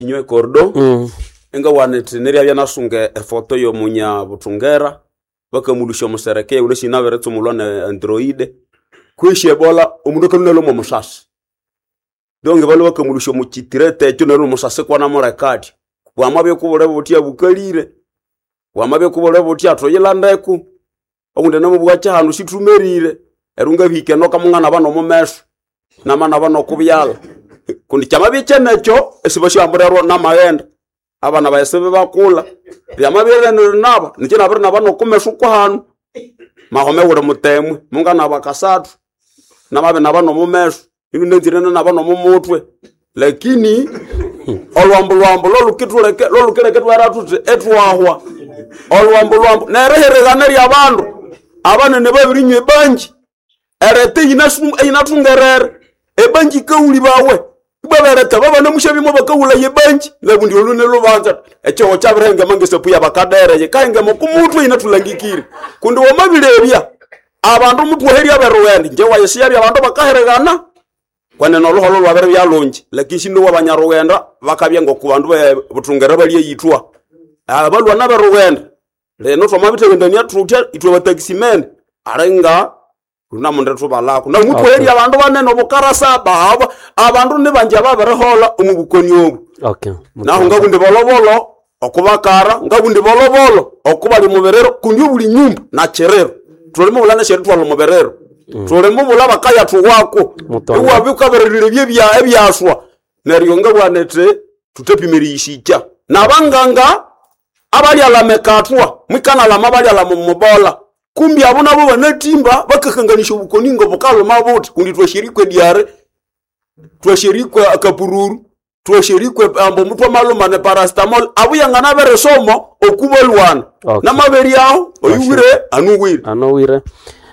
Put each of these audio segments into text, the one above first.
inywe kordo enga wanete neria bya nasunge efoto yo munya butungera bakamulusha musereke ule sinaberetso mulwana android kwishe bola omundu kanelo mu musasi donge balo bakamulusha mu kitirete cyo nero musasi kwa na murekadi wamabye kubule butia bukalire wamabye kubule butia toyilandeku okunde namo bwacha hanu situmerire erunga bike no kamungana bano mu meso namana bano kubyala kundi chamabi chenecho esibasho amurero na magenda abana bayesebe bakula byamabire naba nikina bari nabano kumeso kwa hanu mahome wure mutemwe mungana bakasatu namabe nabano mu meso inundenzirena nabano mu mutwe lakini olwambo lolukituleke twaratuze etwahwa olwambo nereherezana lya bandu abana ne babirinywe banji erete inatungerere ebanji kauli bawe babereta baba namushabimo bakawula yebanji labundi olune lubanza echo chabirenge mangese puya bakadere ye kainge mukumutu inatulangikire kundi womabilebya abandu mutwoherya berwende nje wayesiya abantu bakaheregana kwane noluholo lwabere byalonje lakini shindo wabanyarwenda bakabye ngo kubandu butungera bali yitwa abalwa naberwende leno twamabitengenda ya trutia itwe bataximen arenga runamunde tubalako na mutwoherya abantu banene obukarasa baba abandu ne banje baberehola umubukoni obu naho ngabundi bolobolo okubakara ngabundi bolobolo okubali muberero kundi buli nyumba na cherero tulimo bulana sheru twalo muberero tulimo bulaba kaya tuwako ewa bikaberere bye ebyaswa neryo ngabwanete tutepimirishija nabanganga abali alamekatwa mwikana lama bali alamubola kumbi abona bo banatimba bakakanganisha ubukoni ngo bukalo mabuti kundi twashirikwe diare twashirikwe akapururu twashirikwe ambo mutwa maluma ne paracetamol abuyanga nabere somo okubolwana namaberi yaho oyuwire anuwire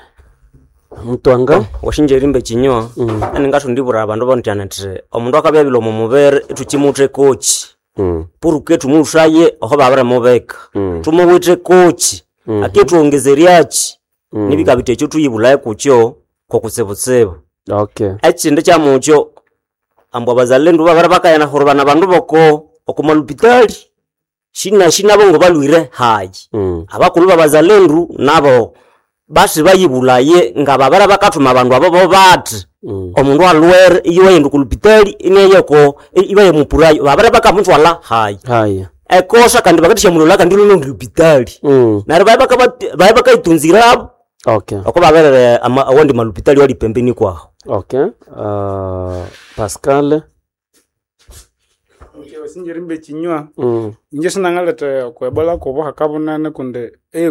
mutwanga washinjerimbe chinyoa aningasho ndibura abantu bontanete omundu akabyabilo mu mubere tuchimute coach puruke tumushaye aho babara mobeka tumuwite coach aketwongezeriachi nibikabite cyo tuyibulaye kucyo kokusebutsebo ekinde kya mucyo ambo bazalendo babara bakayana horobana bandu boko okumalupitali shina bongo balwire haji abakulu babazalendo nabo basi bayibulaye ngababara bakatuma abantu abo bati omundu alwere iyo yindu kulupitali ineyeko ibaye mupurayo babara bakamutwala hayi ekosa kandi bakatisha mulola kandi lulupitali nare baye bakaitunzira oko babere awondi malupitali wali pembeni kwaho Pascal wasinjerimbe chinywa inje sinangalete kwebola kubo hakabunane kunde